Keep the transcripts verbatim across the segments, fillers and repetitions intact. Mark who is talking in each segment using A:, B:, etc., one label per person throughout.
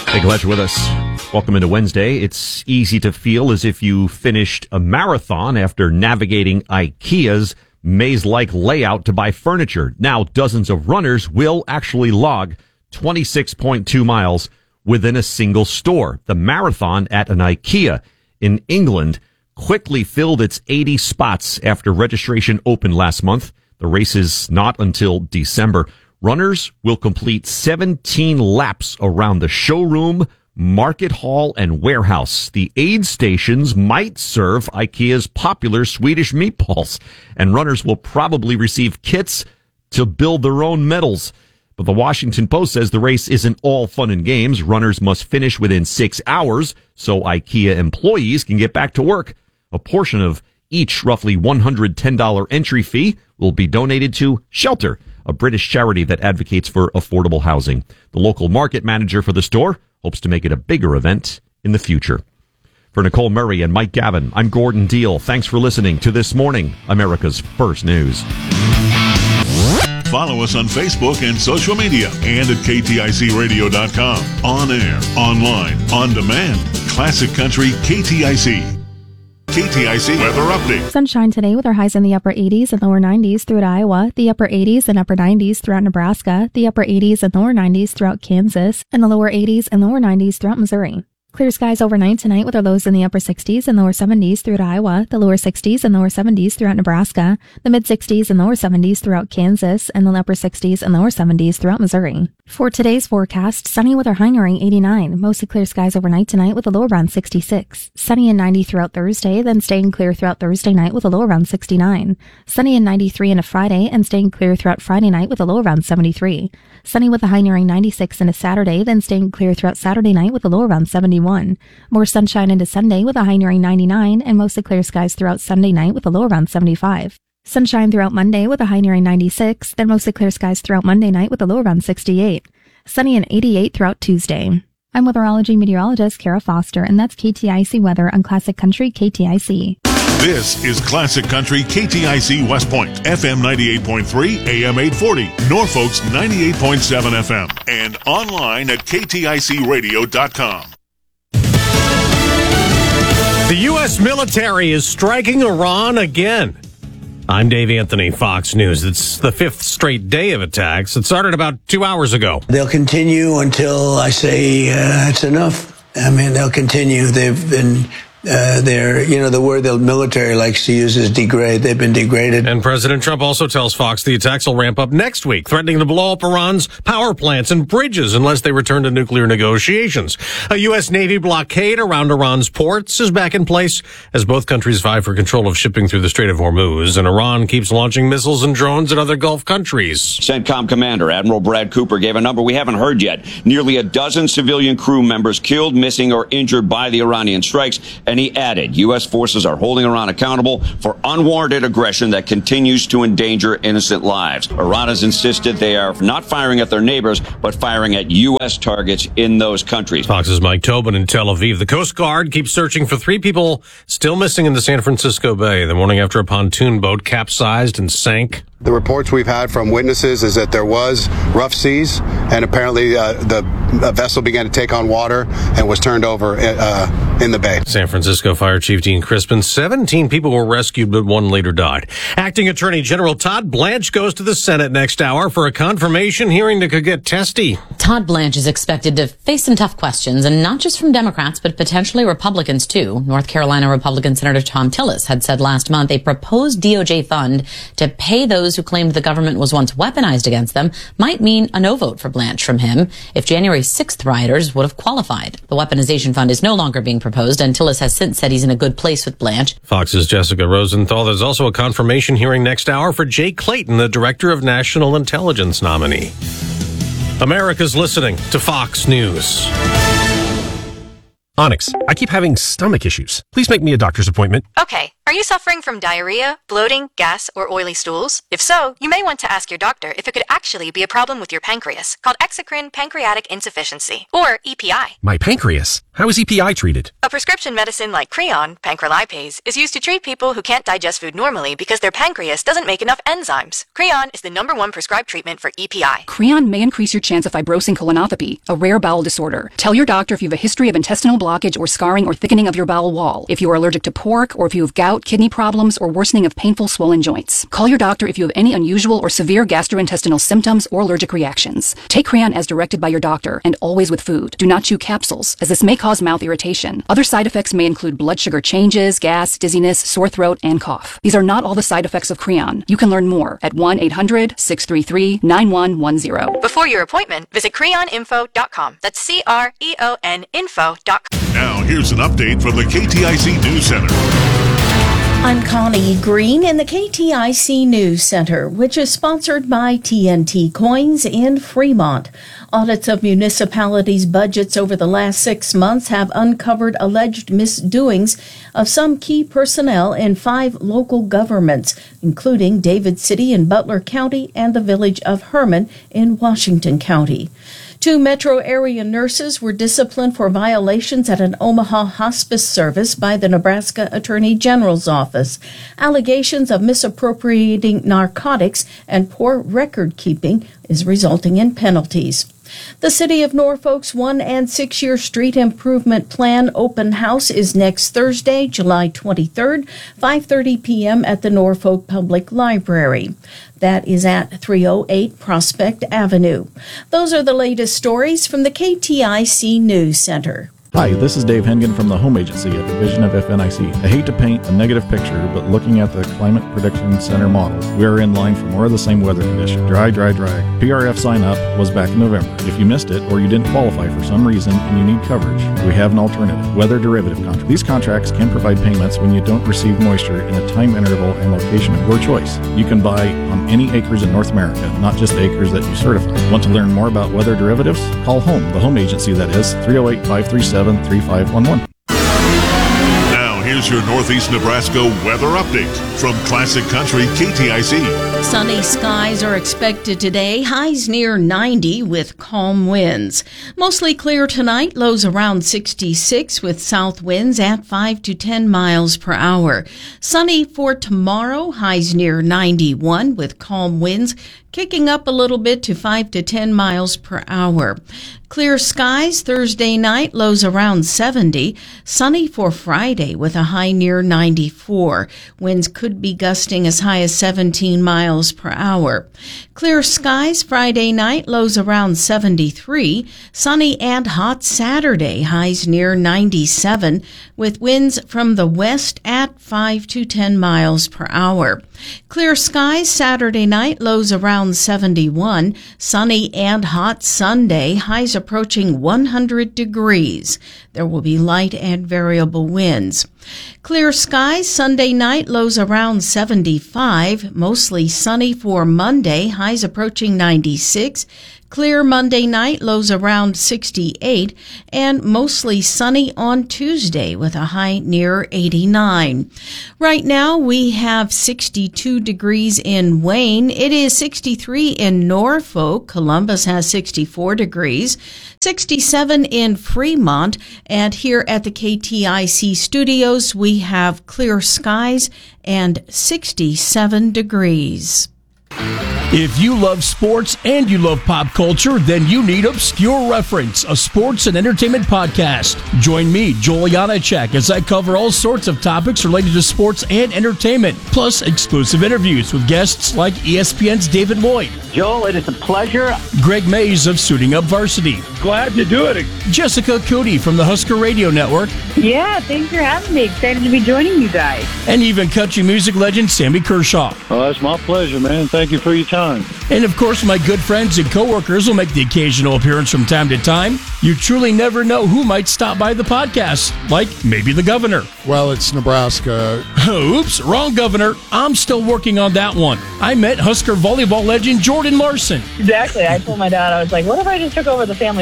A: Hey, glad you're with us. Welcome into Wednesday. It's easy to feel as if you finished a marathon after navigating IKEA's maze-like layout to buy furniture. Now, dozens of runners will actually log twenty-six point two miles within a single store. The marathon at an IKEA in England quickly filled its eighty spots after registration opened last month. The race is not until December. Runners will complete seventeen laps around the showroom, market hall, and warehouse. The aid stations might serve IKEA's popular Swedish meatballs, and runners will probably receive kits to build their own medals. But the Washington Post says the race isn't all fun and games. Runners must finish within six hours so IKEA employees can get back to work. A portion of each roughly one hundred ten dollars entry fee will be donated to Shelter, a British charity that advocates for affordable housing. The local market manager for the store hopes to make it a bigger event in the future. For Nicole Murray and Mike Gavin, I'm Gordon Deal. Thanks for listening to This Morning, America's First News.
B: Follow us on Facebook and social media and at K T I C radio dot com. On air, online, on demand. Classic Country K T I C. K T I C Weather Update.
C: Sunshine today with our highs in the upper eighties and lower nineties throughout Iowa, the upper eighties and upper nineties throughout Nebraska, the upper eighties and lower nineties throughout Kansas, and the lower eighties and lower nineties throughout Missouri. Clear skies overnight tonight with our lows in the upper sixties and lower seventies throughout Iowa, the lower sixties and lower seventies throughout Nebraska, the mid sixties and lower seventies throughout Kansas, and the upper sixties and lower seventies throughout Missouri. For today's forecast, sunny with our high nearing eighty-nine, mostly clear skies overnight tonight with a low around sixty-six. Sunny and ninety throughout Thursday, then staying clear throughout Thursday night with a low around sixty-nine. Sunny and ninety-three into Friday, and staying clear throughout Friday night with a low around seventy-three. Sunny with a high nearing ninety-six into Saturday, then staying clear throughout Saturday night with a low around seventy-one. More sunshine into Sunday with a high nearing ninety-nine, and mostly clear skies throughout Sunday night with a low around seventy-five. Sunshine throughout Monday with a high nearing ninety-six, then mostly clear skies throughout Monday night with a low around sixty-eight. Sunny and eighty-eight throughout Tuesday. I'm weatherology meteorologist Kara Foster, and that's K T I C weather on Classic Country K T I C.
B: This is Classic Country K T I C West Point, F M ninety-eight point three, A M eight forty, Norfolk's ninety-eight point seven F M, and online at K T I C radio dot com.
D: The U S military is striking Iran again. I'm Dave Anthony, Fox News. It's the fifth straight day of attacks. It started about two hours ago.
E: They'll continue until I say uh, it's enough. I mean, they'll continue. They've been... Uh, they're, you know, the word the military likes to use is degrade. They've been degraded.
D: And President Trump also tells Fox the attacks will ramp up next week, threatening to blow up Iran's power plants and bridges unless they return to nuclear negotiations. A U S Navy blockade around Iran's ports is back in place as both countries vie for control of shipping through the Strait of Hormuz, and Iran keeps launching missiles and drones at other Gulf countries.
F: CENTCOM Commander Admiral Brad Cooper gave a number we haven't heard yet. Nearly a dozen civilian crew members killed, missing, or injured by the Iranian strikes. And he added, U S forces are holding Iran accountable for unwarranted aggression that continues to endanger innocent lives. Iran has insisted they are not firing at their neighbors, but firing at U S targets in those countries.
D: Fox's Mike Tobin in Tel Aviv. The Coast Guard keeps searching for three people still missing in the San Francisco Bay the morning after a pontoon boat capsized and sank.
G: The reports we've had from witnesses is that there was rough seas, and apparently uh, the uh, vessel began to take on water and was turned over uh, in the bay.
D: San Francisco Fire Chief Dean Crispin, seventeen people were rescued, but one later died. Acting Attorney General Todd Blanche goes to the Senate next hour for a confirmation hearing that could get testy.
H: Todd Blanche is expected to face some tough questions, and not just from Democrats, but potentially Republicans, too. North Carolina Republican Senator Tom Tillis had said last month a proposed D O J fund to pay those who claimed the government was once weaponized against them might mean a no vote for Blanche from him if January sixth rioters would have qualified. The weaponization fund is no longer being proposed, and Tillis has since said he's in a good place with Blanche.
D: Fox's Jessica Rosenthal. There's also a confirmation hearing next hour for Jay Clayton, the Director of National Intelligence nominee. America's listening to Fox News.
I: Onyx, I keep having stomach issues. Please make me a doctor's appointment.
J: Okay.
I: Are you suffering from diarrhea, bloating, gas, or oily stools? If so, you may want to ask your doctor if it could actually be a problem with your pancreas, called exocrine pancreatic insufficiency, or E P I.
J: My pancreas? How is E P I treated?
I: A prescription medicine like Creon, pancrelipase, is used to treat people who can't digest food normally because their pancreas doesn't make enough enzymes. Creon is the number one prescribed treatment for E P I.
K: Creon may increase your chance of fibrosing colonopathy, a rare bowel disorder. Tell your doctor if you have a history of intestinal blockage or scarring or thickening of your bowel wall, if you are allergic to pork, or if you have gout, kidney problems, or worsening of painful swollen joints. Call your doctor if you have any unusual or severe gastrointestinal symptoms or allergic reactions. Take Creon as directed by your doctor, and always with food. Do not chew capsules, as this may cause mouth irritation. Other side effects may include blood sugar changes, gas, dizziness, sore throat, and cough. These are not all the side effects of Creon. You can learn more at one eight hundred, six three three, nine one one zero.
I: Before your appointment, visit creon info dot com. That's C R E O N info dot com.
B: Now, here's an update from the K T I C News Center.
L: I'm Connie Green in the K T I C News Center, which is sponsored by T N T Coins in Fremont. Audits of municipalities' budgets over the last six months have uncovered alleged misdoings of some key personnel in five local governments, including David City in Butler County and the village of Herman in Washington County. Two metro area nurses were disciplined for violations at an Omaha hospice service by the Nebraska Attorney General's office. Allegations of misappropriating narcotics and poor record keeping is resulting in penalties. The City of Norfolk's one- and six-year street improvement plan open house is next Thursday, July twenty-third, five thirty p.m. at the Norfolk Public Library. That is at three oh eight Prospect Avenue. Those are the latest stories from the K T I C News Center.
M: Hi, this is Dave Hengen from the Home Agency at Division of F N I C. I hate to paint a negative picture, but looking at the Climate Prediction Center models, we are in line for more of the same weather condition. Dry, dry, dry. P R F sign up was back in November. If you missed it or you didn't qualify for some reason and you need coverage, we have an alternative, weather derivative contract. These contracts can provide payments when you don't receive moisture in a time interval and location of your choice. You can buy on any acres in North America, not just the acres that you certify. Want to learn more about weather derivatives? Call HOME, the Home Agency that is, three oh eight, five three seven, three five one one.
B: Now, here's your Northeast Nebraska weather update from Classic Country K T I C.
L: Sunny skies are expected today, highs near ninety with calm winds. Mostly clear tonight, lows around sixty-six with south winds at five to ten miles per hour. Sunny for tomorrow, highs near ninety-one with calm winds kicking up a little bit to five to ten miles per hour. Clear skies Thursday night, lows around seventy. Sunny for Friday with a high near ninety-four. Winds could be gusting as high as seventeen miles per hour. Clear skies Friday night, lows around seventy-three. Sunny and hot Saturday, highs near ninety-seven, with winds from the west at five to ten miles per hour. Clear skies Saturday night, lows around seventy-one. Sunny and hot Sunday, highs approaching one hundred degrees. There will be light and variable winds. Clear skies Sunday night, lows around seventy-five. Mostly sunny for Monday, highs approaching ninety-six. Clear Monday night, lows around sixty-eight, and mostly sunny on Tuesday with a high near eighty-nine. Right now we have sixty-two degrees in Wayne. It is sixty-three in Norfolk. Columbus has sixty-four degrees. sixty-seven in Fremont, and here at the K T I C studios we have clear skies and sixty-seven degrees.
N: If you love sports and you love pop culture, then you need Obscure Reference, a sports and entertainment podcast. Join me, Joel Janacek, as I cover all sorts of topics related to sports and entertainment, plus exclusive interviews with guests like E S P N's David Lloyd.
O: Joel, it is a pleasure.
N: Greg Mays of Suiting Up Varsity.
O: Glad to do it.
N: Jessica Cootie from the Husker Radio Network.
P: Yeah, thanks for having me. Excited to be joining you guys.
N: And even country music legend Sammy Kershaw.
Q: Well, that's my pleasure, man. Thank you for your time.
N: And of course, my good friends and coworkers will make the occasional appearance from time to time. You truly never know who might stop by the podcast, like maybe the governor.
R: Well, it's Nebraska.
N: Oops, wrong governor. I'm still working on that one. I met Husker volleyball legend Jordan Larson.
P: Exactly. I told my dad, I was like, what if I just took over the family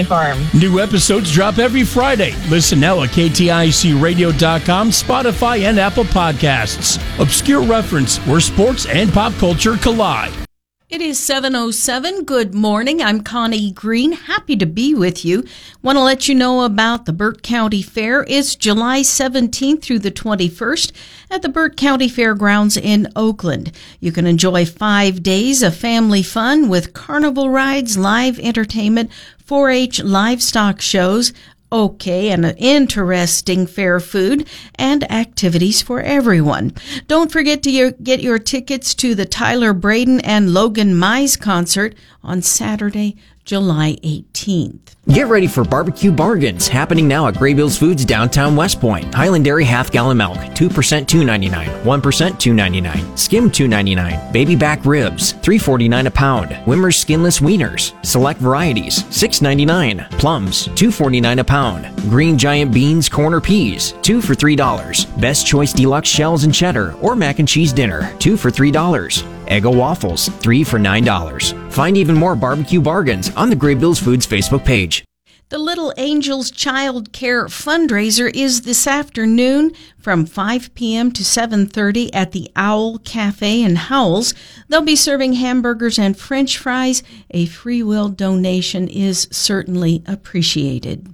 P: Farm.
N: New episodes drop every Friday. Listen now at K T I C radio dot com, Spotify, and Apple Podcasts. Obscure Reference, where sports and pop culture collide.
L: It is seven oh seven. Good morning. I'm Connie Green. Happy to be with you. Want to let you know about the Burt County Fair. It's July seventeenth through the twenty-first at the Burt County Fairgrounds in Oakland. You can enjoy five days of family fun with carnival rides, live entertainment, four H livestock shows, okay, and interesting fair food and activities for everyone. Don't forget to your, get your tickets to the Tyler Braden and Logan Mize concert on Saturday, July eighteenth.
S: Get ready for barbecue bargains happening now at Graybills Foods downtown West Point. Highland Dairy half gallon milk, two percent two ninety-nine, one percent two ninety-nine, skim two ninety-nine, baby back ribs, three forty-nine a pound, Wimmer's skinless wieners, select varieties, six ninety-nine, plums, two forty-nine a pound, green giant beans, corner peas, two for three dollars, best choice deluxe shells and cheddar or mac and cheese dinner, two for three dollars. Eggo waffles, three for nine dollars. Find even more barbecue bargains on the Graybills Foods Facebook page.
L: The Little Angels Child Care fundraiser is this afternoon from five p.m. to seven thirty at the Owl Cafe in Howells. They'll be serving hamburgers and French fries. A free will donation is certainly appreciated.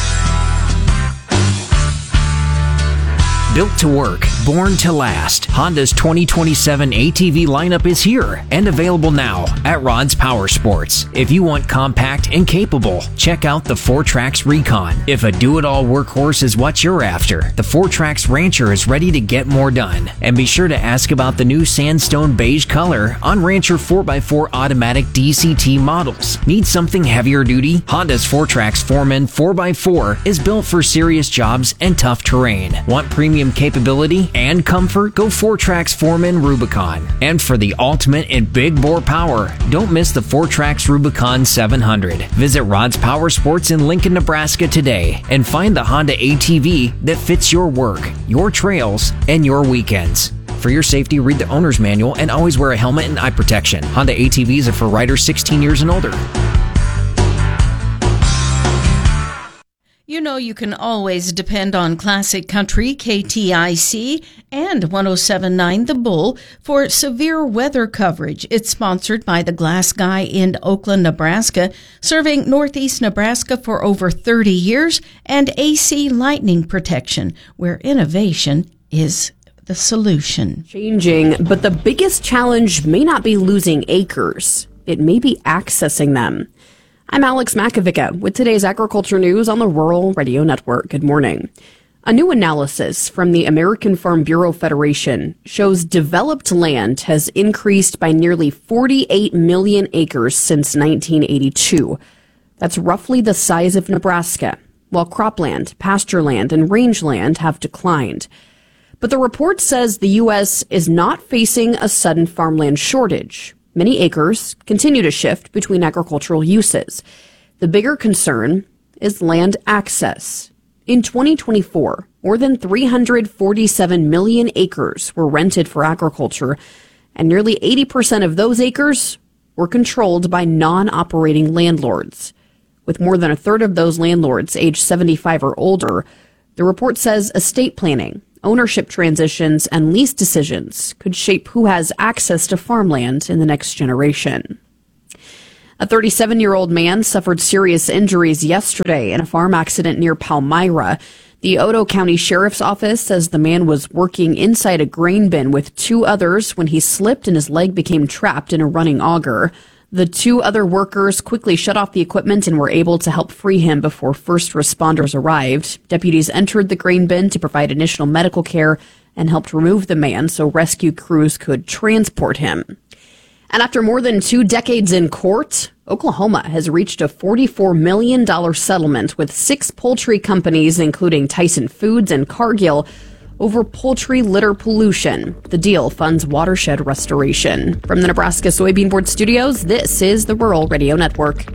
S: Built to work, born to last. Honda's twenty twenty-seven A T V lineup is here and available now at Rod's Power Sports. If you want compact and capable, check out the four Trax Recon. If a do-it-all workhorse is what you're after, the four Trax Rancher is ready to get more done. And be sure to ask about the new sandstone beige color on Rancher four by four automatic D C T models. Need something heavier duty? Honda's four Trax Foreman four by four is built for serious jobs and tough terrain. Want premium capability and comfort? Go four Trax Foreman Rubicon. And for the ultimate in big bore power, don't miss the four Trax Rubicon seven hundred. Visit Rod's Power Sports in Lincoln, Nebraska today and find the Honda A T V that fits your work, your trails, and your weekends. For your safety, read the owner's manual and always wear a helmet and eye protection. Honda A T Vs are for riders sixteen years and older.
L: You know you can always depend on Classic Country, K T I C, and one oh seven point nine The Bull for severe weather coverage. It's sponsored by the Glass Guy in Oakland, Nebraska, serving Northeast Nebraska for over thirty years, and A C Lightning Protection, where innovation is the solution.
T: Changing, but the biggest challenge may not be losing acres. It may be accessing them. I'm Alex Makovica with today's agriculture news on the Rural Radio Network. Good morning. A new analysis from the American Farm Bureau Federation shows developed land has increased by nearly forty-eight million acres since nineteen eighty-two. That's roughly the size of Nebraska, while cropland, pasture land, and rangeland have declined. But the report says the U S is not facing a sudden farmland shortage. Many acres continue to shift between agricultural uses. The bigger concern is land access. In twenty twenty-four, more than three hundred forty-seven million acres were rented for agriculture, and nearly eighty percent of those acres were controlled by non-operating landlords. With more than a third of those landlords age seventy-five or older, the report says estate planning, ownership transitions, and lease decisions could shape who has access to farmland in the next generation. A thirty-seven-year-old man suffered serious injuries yesterday in a farm accident near Palmyra. The Otoe County Sheriff's Office says the man was working inside a grain bin with two others when he slipped and his leg became trapped in a running auger. The two other workers quickly shut off the equipment and were able to help free him before first responders arrived. Deputies entered the grain bin to provide initial medical care and helped remove the man so rescue crews could transport him. And after more than two decades in court, Oklahoma has reached a forty-four million dollars settlement with six poultry companies, including Tyson Foods and Cargill, over poultry litter pollution. The deal funds watershed restoration. From the Nebraska Soybean Board Studios, this is the Rural Radio Network.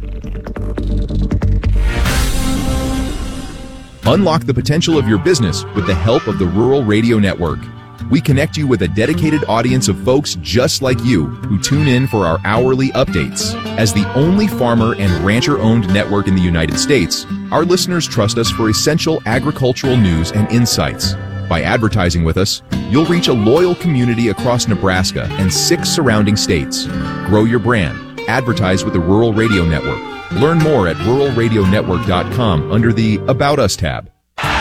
U: Unlock the potential of your business with the help of the Rural Radio Network. We connect you with a dedicated audience of folks just like you who tune in for our hourly updates. As the only farmer and rancher-owned network in the United States, our listeners trust us for essential agricultural news and insights. By advertising with us, you'll reach a loyal community across Nebraska and six surrounding states. Grow your brand. Advertise with the Rural Radio Network. Learn more at rural radio network dot com under the About Us tab.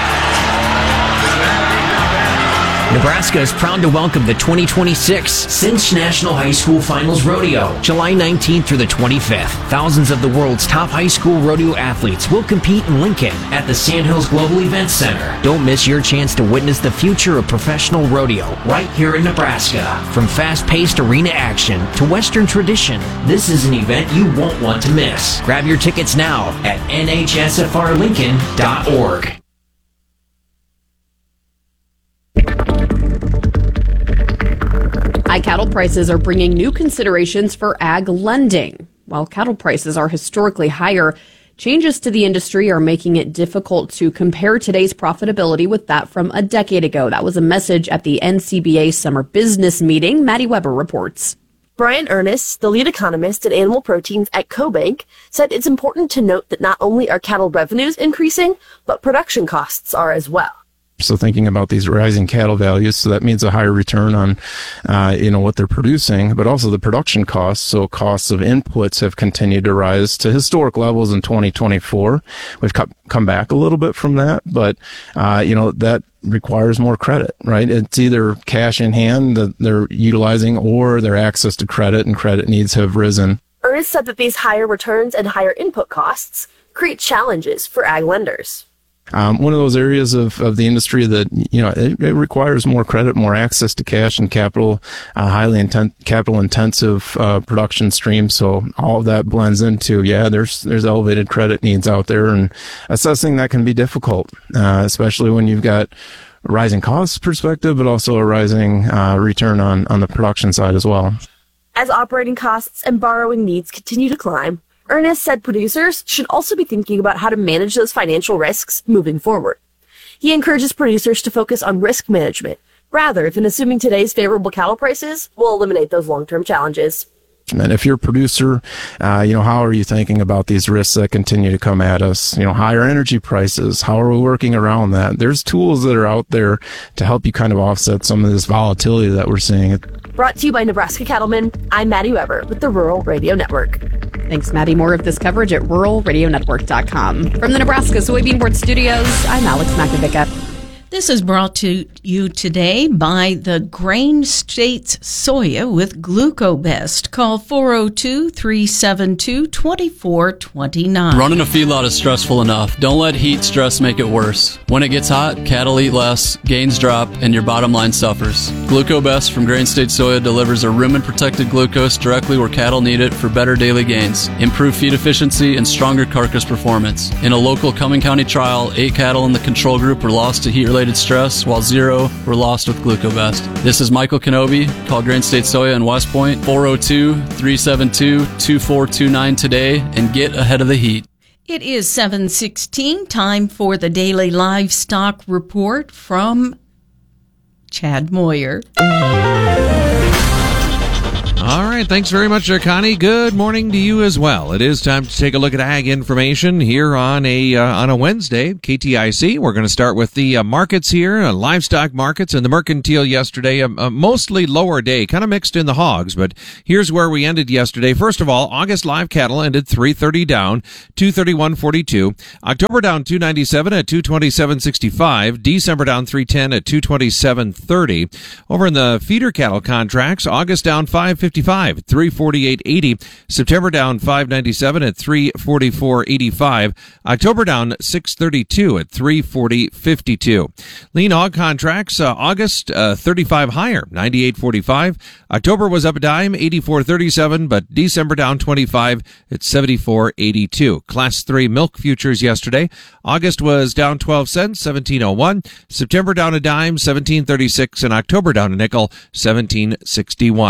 S: Nebraska is proud to welcome the twenty twenty-six Cinch National High School Finals Rodeo, July nineteenth through the twenty-fifth. Thousands of the world's top high school rodeo athletes will compete in Lincoln at the Sandhills Global Events Center. Don't miss your chance to witness the future of professional rodeo right here in Nebraska. From fast-paced arena action to Western tradition, this is an event you won't want to miss. Grab your tickets now at N H S F R Lincoln dot org.
T: High cattle prices are bringing new considerations for ag lending. While cattle prices are historically higher, changes to the industry are making it difficult to compare today's profitability with that from a decade ago. That was a message at the N C B A Summer Business Meeting. Maddie Weber reports.
V: Brian Ernest, the lead economist at Animal Proteins at CoBank, said it's important to note that not only are cattle revenues increasing, but production costs are as well.
W: So thinking about these rising cattle values, so that means a higher return on, uh, you know, what they're producing, but also the production costs. So costs of inputs have continued to rise to historic levels in twenty twenty-four. We've co- come back a little bit from that, but, uh, you know, that requires more credit, right? It's either cash in hand that they're utilizing or their access to credit, and credit needs have risen.
V: Ernest said that these higher returns and higher input costs create challenges for ag lenders.
W: Um, one of those areas of, of the industry that, you know, it, it requires more credit, more access to cash and capital, uh, highly inten- capital intensive, uh, production streams. So all of that blends into, yeah, there's, there's elevated credit needs out there, and assessing that can be difficult, uh, especially when you've got a rising cost perspective, but also a rising, uh, return on, on the production side as well.
V: As operating costs and borrowing needs continue to climb, Ernest said producers should also be thinking about how to manage those financial risks moving forward. He encourages producers to focus on risk management rather than assuming today's favorable cattle prices will eliminate those long-term challenges.
W: And if you're a producer, uh, you know, how are you thinking about these risks that continue to come at us? You know, higher energy prices, how are we working around that? There's tools that are out there to help you kind of offset some of this volatility that we're seeing.
V: Brought to you by Nebraska Cattlemen, I'm Maddie Weber with the Rural Radio Network.
T: Thanks, Maddie. More of this coverage at rural radio network dot com. From the Nebraska Soybean Board Studios, I'm Alex Makovica.
L: This is brought to you today by the Grain States Soya with GlucoBest. Call four oh two, three seven two, two four two nine.
X: Running a feedlot is stressful enough. Don't let heat stress make it worse. When it gets hot, cattle eat less, gains drop, and your bottom line suffers. GlucoBest from Grain States Soya delivers a rumen-protected glucose directly where cattle need it for better daily gains, improved feed efficiency, and stronger carcass performance. In a local Cumming County trial, eight cattle in the control group were lost to heat-related stress, while zero were lost with GlucoBest. This is Michael Kenobi. Call Grain State Soya in West Point, four oh two, three seven two, two four two nine today and get ahead of the heat.
L: It is seven sixteen, time for the Daily Livestock Report from Chad Moyer.
Y: All right, thanks very much, Connie. Good morning to you as well. It is time to take a look at ag information here on a uh, on a Wednesday, K T I C. We're going to start with the uh, markets here, uh, livestock markets, and the mercantile yesterday, a, a mostly lower day, kind of mixed in the hogs, but here's where we ended yesterday. First of all, August live cattle ended three thirty down, two thirty-one forty-two. October down two ninety-seven at two twenty-seven sixty-five. December down three ten at two twenty-seven thirty. Over in the feeder cattle contracts, August down five fifty-five, three forty-eight eighty. September down five ninety-seven at three forty-four eighty-five. October down six thirty-two at three forty fifty-two. Lean hog contracts, uh, August uh, thirty-five higher, ninety-eight forty-five. October was up a dime, eighty-four thirty-seven, but December down twenty-five at seventy-four eighty-two. Class three milk futures yesterday, August was down twelve cents, seventeen oh one. September down a dime, seventeen thirty-six, and October down a nickel, seventeen sixty-one.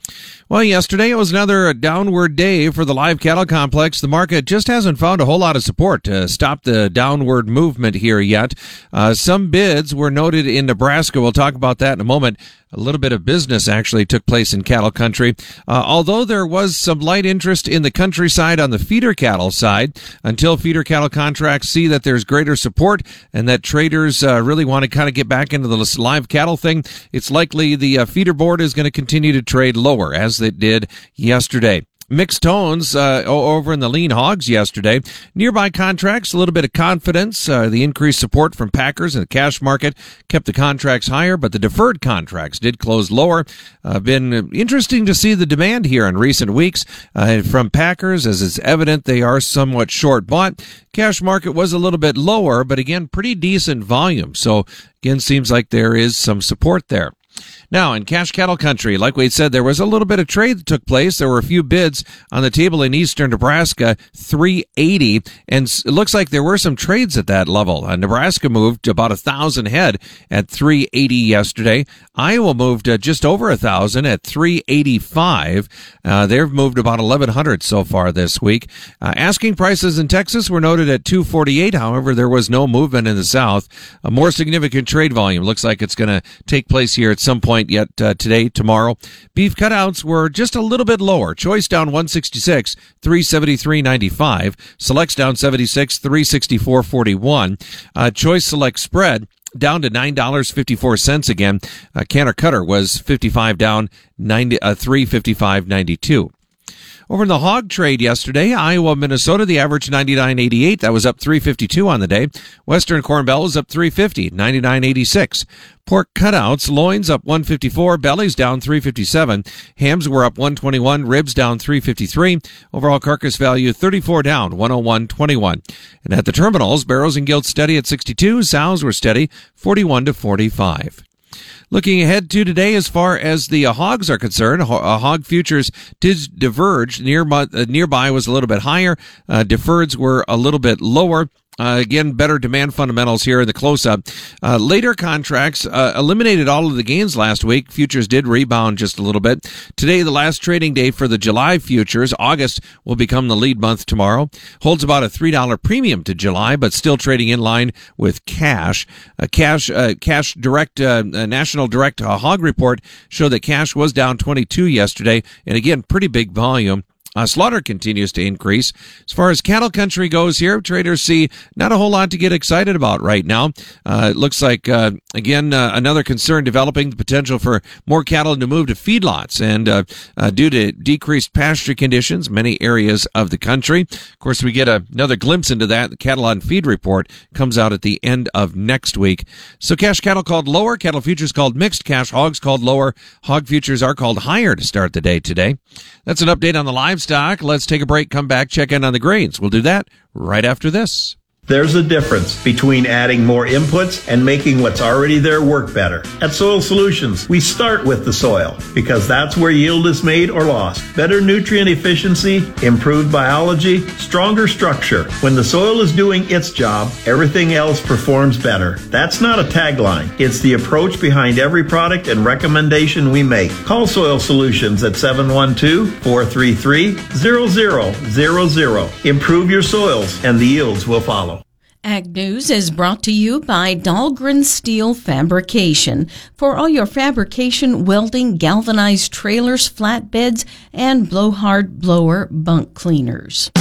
Y: Well, yesterday it was another downward day for the live cattle complex. The market just hasn't found a whole lot of support to stop the downward movement here yet. Uh, some bids were noted in Nebraska. We'll talk about that in a moment. A little bit of business actually took place in cattle country. Uh, although there was some light interest in the countryside on the feeder cattle side, until feeder cattle contracts see that there's greater support and that traders uh, really want to kind of get back into the live cattle thing, it's likely the uh, feeder board is going to continue to trade lower as it did yesterday. Mixed tones uh, over in the lean hogs yesterday. Nearby contracts, a little bit of confidence. Uh, the increased support from packers and the cash market kept the contracts higher, but the deferred contracts did close lower. Uh, been interesting to see the demand here in recent weeks uh, from packers, as it's evident they are somewhat short bought. Cash market was a little bit lower, but again, pretty decent volume. So again, seems like there is some support there. Now, in cash cattle country, like we said, there was a little bit of trade that took place. There were a few bids on the table in eastern Nebraska, three eighty, and it looks like there were some trades at that level. Uh, Nebraska moved about one thousand head at three eighty yesterday. Iowa moved uh, just over one thousand at three eighty-five. Uh, they've moved about eleven hundred so far this week. Uh, asking prices in Texas were noted at two forty-eight. However, there was no movement in the south. A more significant trade volume looks like it's going to take place here at some point yet uh, today, tomorrow. Beef cutouts were just a little bit lower. Choice down one sixty-six, three seventy-three ninety-five. Selects down seventy-six, three sixty-four forty-one. Uh, choice select spread down to nine dollars and fifty-four cents again. Uh, Canner Cutter was fifty-five down, ninety, uh, three fifty-five ninety-two. Over in the hog trade yesterday, Iowa, Minnesota, the average ninety-nine eighty-eight. That was up three fifty-two on the day. Western Corn Belt was up three fifty, ninety-nine eighty-six. Pork cutouts, loins up one fifty-four, bellies down three fifty-seven. Hams were up one twenty-one, ribs down three fifty-three. Overall carcass value thirty-four down, one oh one twenty-one. And at the terminals, barrows and gilts steady at sixty-two, sows were steady, forty-one to forty-five. Looking ahead to today, as far as the uh, hogs are concerned, ho- uh, hog futures did diverge. Near, uh, nearby was a little bit higher. Uh, deferreds were a little bit lower. Uh, again, better demand fundamentals here in the close-up. Uh, later contracts uh, eliminated all of the gains last week. Futures did rebound just a little bit. Today, the last trading day for the July futures. August will become the lead month tomorrow. Holds about a three dollars premium to July, but still trading in line with cash. Uh, cash, uh, cash direct, uh, National Direct uh, Hog Report showed that cash was down twenty-two yesterday, and again, pretty big volume. Uh, slaughter continues to increase. As far as cattle country goes here, traders see not a whole lot to get excited about right now. Uh, it looks like, uh, again, uh, another concern developing, the potential for more cattle to move to feedlots. And uh, uh, due to decreased pasture conditions, many areas of the country. Of course, we get a, another glimpse into that. The Cattle on Feed report comes out at the end of next week. So cash cattle called lower, cattle futures called mixed, cash hogs called lower. Hog futures are called higher to start the day today. That's an update on the livestock. Let's take a break, come back, check in on the grains. We'll do that right after this.
A: There's a difference between adding more inputs and making what's already there work better. At Soil Solutions, we start with the soil because that's where yield is made or lost. Better nutrient efficiency, improved biology, stronger structure. When the soil is doing its job, everything else performs better. That's not a tagline. It's the approach behind every product and recommendation we make. Call Soil Solutions at seven one two, four three three, zero zero zero zero. Improve your soils and the yields will follow.
L: Ag News is brought to you by Dahlgren Steel Fabrication. For all your fabrication, welding, galvanized trailers, flatbeds, and blowhard blower bunk cleaners.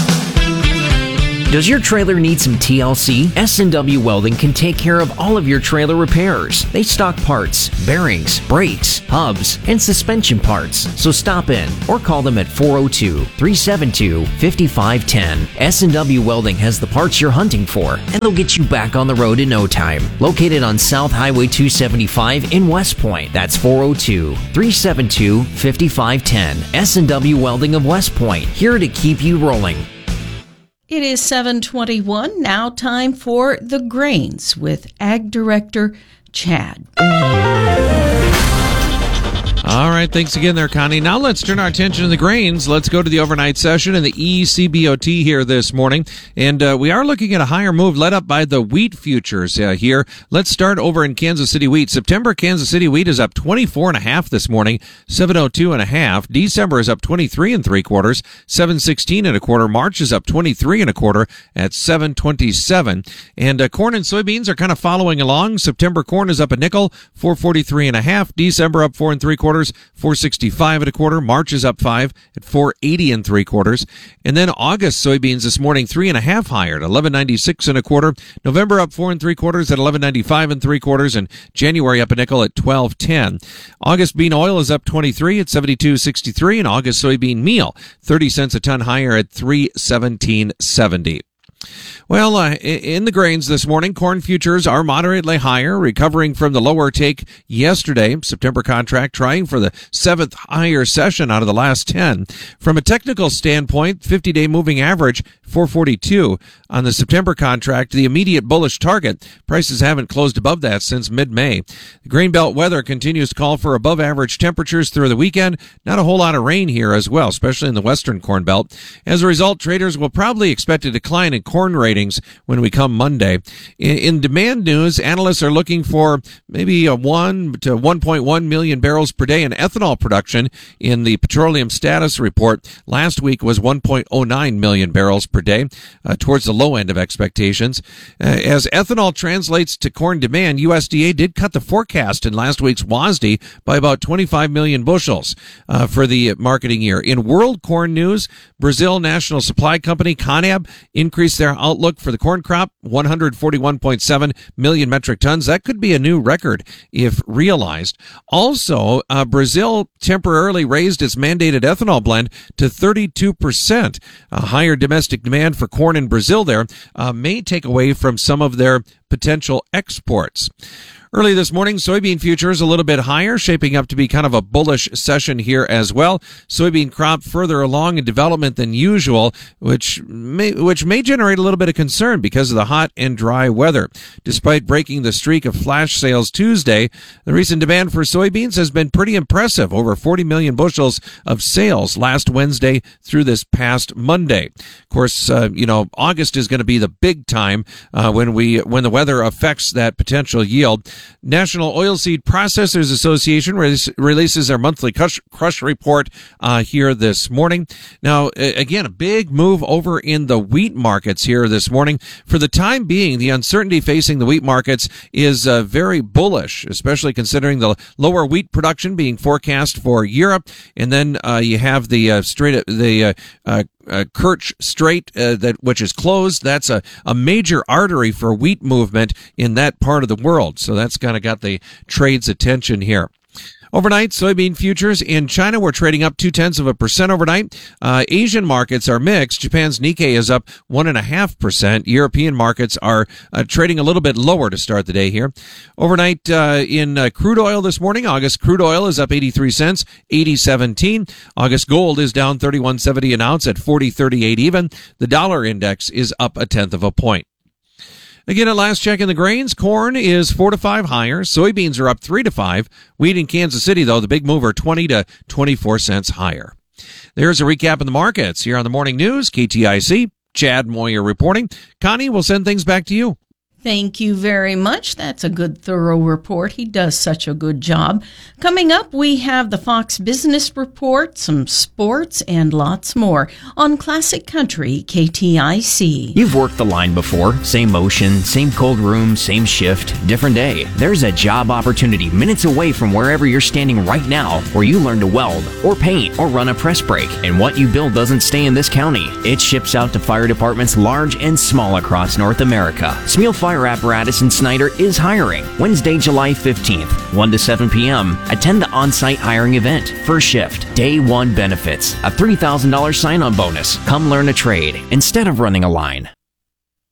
S: Does your trailer need some T L C? S and W Welding can take care of all of your trailer repairs. They stock parts, bearings, brakes, hubs, and suspension parts. So stop in or call them at four oh two, three seven two, five five one zero. S and W Welding has the parts you're hunting for, and they'll get you back on the road in no time. Located on South Highway two seventy-five in West Point. That's four oh two, three seven two, five five one zero. S and W Welding of West Point, here to keep you rolling.
L: It is seven twenty-one, now time for The Grains with Ag Director Chad.
Y: All right, thanks again there, Connie. Now let's turn our attention to the grains. Let's go to the overnight session in the E C B O T here this morning. And uh, we are looking at a higher move led up by the wheat futures uh, here. Let's start over in Kansas City wheat. September Kansas City wheat is up twenty-four and a half this morning, seven oh two and a half. December is up twenty-three and three quarters, seven sixteen and a quarter. March is up twenty-three and a quarter at seven twenty-seven. And uh, corn and soybeans are kind of following along. September corn is up a nickel, four forty-three and a half. December up four and three quarters. four sixty-five and a quarter. March is up five at four eighty and three quarters. And then August soybeans this morning three and a half higher at eleven ninety-six and a quarter. November up four and three quarters at eleven ninety-five and three quarters. And January up a nickel at twelve ten. August bean oil is up twenty-three at seventy-two sixty-three. And August soybean meal thirty cents a ton higher at three seventeen seventy. Well, uh, in the grains this morning, corn futures are moderately higher, recovering from the lower take yesterday. September contract trying for the seventh higher session out of the last ten. From a technical standpoint, fifty-day moving average, four forty-two. On the September contract, the immediate bullish target. Prices haven't closed above that since mid-May. The grain belt weather continues to call for above average temperatures through the weekend. Not a whole lot of rain here as well, especially in the western corn belt. As a result, traders will probably expect a decline in corn ratings when we come Monday. In, in demand news, analysts are looking for maybe a one to one point one million barrels per day in ethanol production in the petroleum status report. Last week was one point oh nine million barrels per day, uh, towards the low end of expectations. Uh, as ethanol translates to corn demand, U S D A did cut the forecast in last week's W A S D by about twenty-five million bushels uh, for the marketing year. In world corn news, Brazil National Supply Company, CONAB, increased their outlook for the corn crop, one hundred forty-one point seven million metric tons. That could be a new record if realized. Also, uh, Brazil temporarily raised its mandated ethanol blend to thirty-two percent. A higher domestic demand for corn in Brazil there uh, may take away from some of their potential exports. Early this morning, soybean futures a little bit higher, shaping up to be kind of a bullish session here as well. Soybean crop further along in development than usual, which may, which may generate a little bit of concern because of the hot and dry weather. Despite breaking the streak of flash sales Tuesday, the recent demand for soybeans has been pretty impressive, over forty million bushels of sales last Wednesday through this past Monday. Of course, uh, you know, August is going to be the big time uh, when we when the weather affects that potential yield. National Oilseed Processors Association re- releases their monthly crush, crush report uh, here this morning. Now, again, a big move over in the wheat markets here this morning. For the time being, the uncertainty facing the wheat markets is uh, very bullish, especially considering the lower wheat production being forecast for Europe. And then uh, you have the uh, straight the uh, uh, Uh, Kerch Strait, uh, that which is closed. That's a, a major artery for wheat movement in that part of the world. So that's kind of got the trade's attention here. Overnight, soybean futures in China were trading up two tenths of a percent overnight. Uh, Asian markets are mixed. Japan's Nikkei is up one and a half percent. European markets are uh, trading a little bit lower to start the day here. Overnight, uh, in uh, crude oil this morning, August crude oil is up eighty-three cents, eighty seventeen. August gold is down thirty-one seventy an ounce at forty thirty-eight even. The dollar index is up a tenth of a point. Again, at last check in the grains, corn is four to five higher. Soybeans are up three to five. Wheat in Kansas City, though, the big mover, twenty to twenty-four cents higher. There's a recap of the markets here on the Morning News, K T I C. Chad Moyer reporting. Connie, we'll send things back to you.
L: Thank you very much. That's a good, thorough report. He does such a good job. Coming up, we have the Fox Business Report, some sports, and lots more on Classic Country K T I C.
S: You've worked the line before. Same motion, same cold room, same shift, different day. There's a job opportunity minutes away from wherever you're standing right now where you learn to weld or paint or run a press brake. And what you build doesn't stay in this county. It ships out to fire departments large and small across North America. Smeal Fire Apparatus in Snyder is hiring Wednesday, July fifteenth, one to seven p.m. Attend the on-site hiring event. First shift, day one benefits, a three thousand dollars sign-on bonus. Come learn a trade instead of running a line.